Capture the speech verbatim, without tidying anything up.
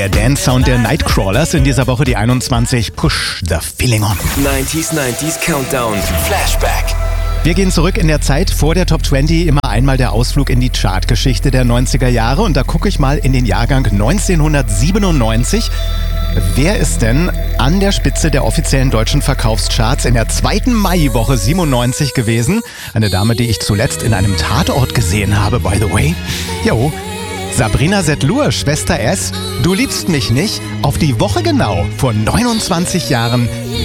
Der Dance-Sound der Nightcrawlers, in dieser Woche die einundzwanzig, Push the Feeling On. neunziger, neunziger Countdown, Flashback. Wir gehen zurück in der Zeit vor der Top zwanzig, immer einmal der Ausflug in die Chartgeschichte der neunziger Jahre. Und da gucke ich mal in den Jahrgang neunzehnhundertsiebenundneunzig. Wer ist denn an der Spitze der offiziellen deutschen Verkaufscharts in der zweiten Maiwoche siebenundneunzig gewesen? Eine Dame, die ich zuletzt in einem Tatort gesehen habe, by the way. Jo, Sabrina Setlur, Schwester S, Du liebst mich nicht, auf die Woche genau vor neunundzwanzig Jahren